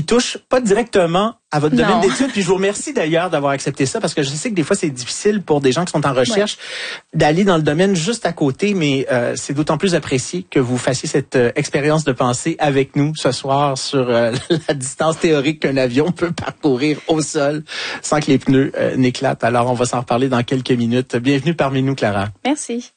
touche pas directement à votre domaine d'études. Puis je vous remercie d'ailleurs d'avoir accepté ça parce que je sais que des fois c'est difficile pour des gens qui sont en recherche d'aller dans le domaine juste à côté, mais c'est d'autant plus apprécié que vous fassiez cette expérience de pensée avec nous ce soir sur la distance théorique qu'un avion peut parcourir au sol sans que les pneus n'éclatent. Alors on va s'en reparler dans quelques minutes. Bienvenue parmi nous, Clara. Merci.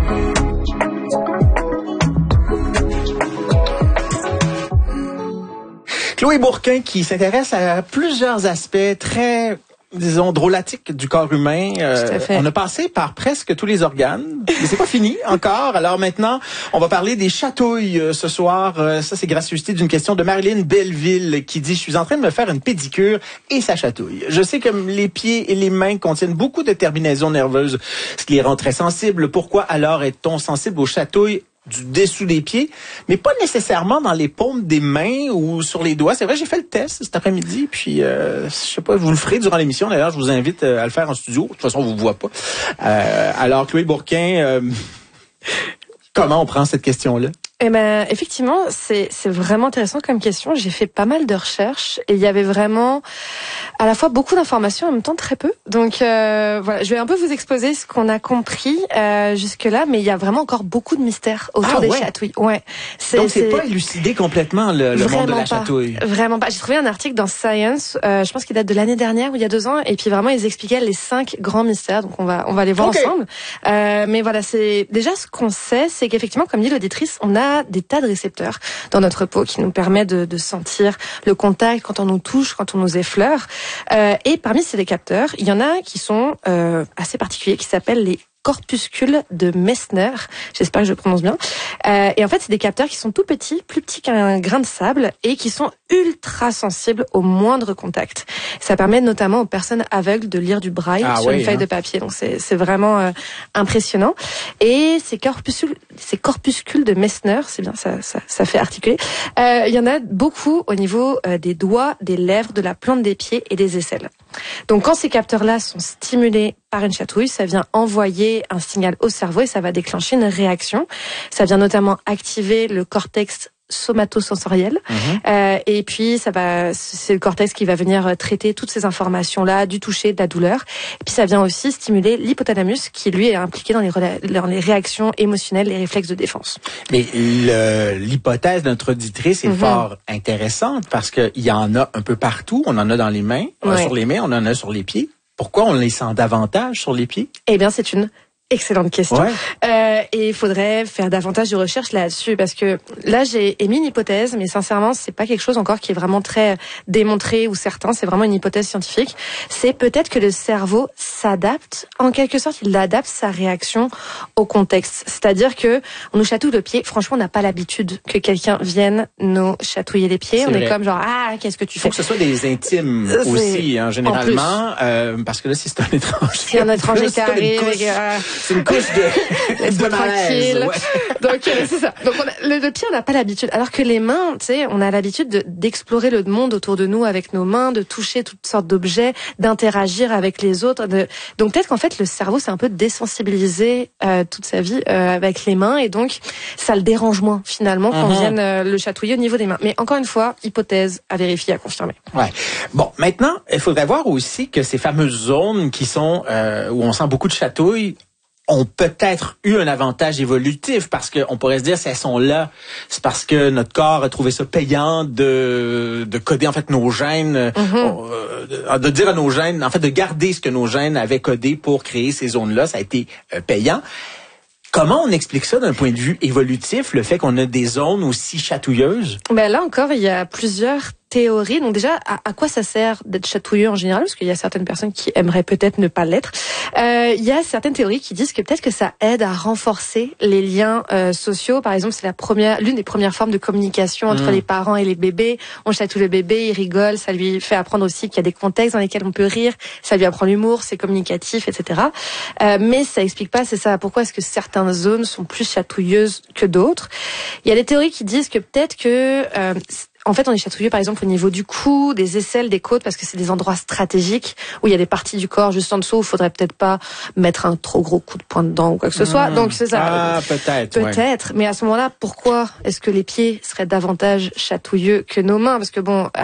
Chloé Bourquin qui s'intéresse à plusieurs aspects très, disons, drôlatiques du corps humain. On a passé par presque tous les organes, mais c'est pas fini encore. Alors maintenant, on va parler des chatouilles ce soir. Ça, c'est gracieuseté d'une question de Marilyn Belleville qui dit « Je suis en train de me faire une pédicure et ça chatouille. Je sais que les pieds et les mains contiennent beaucoup de terminaisons nerveuses, ce qui les rend très sensibles. Pourquoi alors est-on sensible aux chatouilles du dessous des pieds, mais pas nécessairement dans les paumes des mains ou sur les doigts. C'est vrai, j'ai fait le test cet après-midi, puis je sais pas, vous le ferez durant l'émission. D'ailleurs, je vous invite à le faire en studio. De toute façon, on vous voit pas. Alors, Chloé Bourquin, comment on prend cette question-là? Eh ben, effectivement, c'est vraiment intéressant comme question. J'ai fait pas mal de recherches et il y avait vraiment à la fois beaucoup d'informations en même temps très peu. Donc voilà, je vais un peu vous exposer ce qu'on a compris jusque-là, mais il y a vraiment encore beaucoup de mystères autour des chatouilles. Ouais. Donc c'est pas élucidé complètement le monde de la chatouille. Vraiment pas. J'ai trouvé un article dans Science, je pense qu'il date de l'année dernière ou il y a 2 ans, et puis vraiment ils expliquaient les 5 grands mystères. Donc on va les voir ensemble. Mais voilà, c'est déjà ce qu'on sait, c'est qu'effectivement, comme dit l'auditrice, on a des tas de récepteurs dans notre peau qui nous permettent de sentir le contact quand on nous touche, quand on nous effleure. Et parmi ces capteurs, il y en a qui sont assez particuliers, qui s'appellent les corpuscules de Messner. J'espère que je prononce bien. Et en fait, c'est des capteurs qui sont tout petits, plus petits qu'un grain de sable, et qui sont ultra sensibles au moindre contact. Ça permet notamment aux personnes aveugles de lire du braille sur une feuille de papier. Donc c'est vraiment impressionnant. Et ces corpuscules de Messner, c'est bien, ça fait articuler. Il y en a beaucoup au niveau des doigts, des lèvres, de la plante des pieds et des aisselles. Donc quand ces capteurs-là sont stimulés par une chatouille, ça vient envoyer un signal au cerveau et ça va déclencher une réaction. Ça vient notamment activer le cortex somatosensoriel. Et puis c'est le cortex qui va venir traiter toutes ces informations-là, du toucher, de la douleur. Et puis ça vient aussi stimuler l'hypothalamus qui lui est impliqué dans les réactions émotionnelles, les réflexes de défense. Mais l'hypothèse de notre auditrice est fort intéressante parce qu'il y en a un peu partout. On en a dans les mains, sur les mains, on en a sur les pieds. Pourquoi on les sent davantage sur les pieds? Eh bien, c'est une excellente question. Et il faudrait faire davantage de recherches là-dessus parce que là, j'ai émis une hypothèse, mais sincèrement, c'est pas quelque chose encore qui est vraiment très démontré ou certain. C'est vraiment une hypothèse scientifique. C'est peut-être que le cerveau s'adapte. En quelque sorte, il adapte sa réaction au contexte. C'est-à-dire que on nous chatouille le pied. Franchement, on n'a pas l'habitude que quelqu'un vienne nous chatouiller les pieds. On est comme genre, qu'est-ce que tu fais? Faut que ce soit des intimes aussi, généralement. Parce que là, si c'est un étranger. Si un étranger qui arrive, c'est une couche de malaise. Donc c'est ça. Donc le pied, on n'a pas l'habitude. Alors que les mains, tu sais, on a l'habitude d'explorer le monde autour de nous avec nos mains, de toucher toutes sortes d'objets, d'interagir avec les autres. Donc peut-être qu'en fait le cerveau s'est un peu désensibilisé toute sa vie avec les mains et donc ça le dérange moins finalement qu'on vienne le chatouiller au niveau des mains. Mais encore une fois, hypothèse à vérifier, à confirmer. Ouais. Bon, maintenant, il faudrait voir aussi que ces fameuses zones qui sont où on sent beaucoup de chatouilles ont peut-être eu un avantage évolutif parce qu'on pourrait se dire si elles sont là, c'est parce que notre corps a trouvé ça payant de coder en fait nos gènes, de dire à nos gènes, en fait de garder ce que nos gènes avaient codé pour créer ces zones-là, ça a été payant. Comment on explique ça d'un point de vue évolutif, le fait qu'on a des zones aussi chatouilleuses? Ben là encore, il y a plusieurs théorie. Donc déjà, à quoi ça sert d'être chatouilleux en général? Parce qu'il y a certaines personnes qui aimeraient peut-être ne pas l'être. Il y a certaines théories qui disent que peut-être que ça aide à renforcer les liens sociaux. Par exemple, c'est l'une des premières formes de communication entre les parents et les bébés. On chatouille le bébé, il rigole, ça lui fait apprendre aussi qu'il y a des contextes dans lesquels on peut rire, ça lui apprend l'humour, c'est communicatif, etc. Mais ça explique pas, c'est ça, pourquoi est-ce que certaines zones sont plus chatouilleuses que d'autres. Il y a des théories qui disent que peut-être que en fait, on est chatouilleux, par exemple, au niveau du cou, des aisselles, des côtes, parce que c'est des endroits stratégiques où il y a des parties du corps juste en dessous où il faudrait peut-être pas mettre un trop gros coup de poing dedans ou quoi que ce soit. Donc, c'est ça. Ah, peut-être. Peut-être. Ouais. Mais à ce moment-là, pourquoi est-ce que les pieds seraient davantage chatouilleux que nos mains? Parce que bon,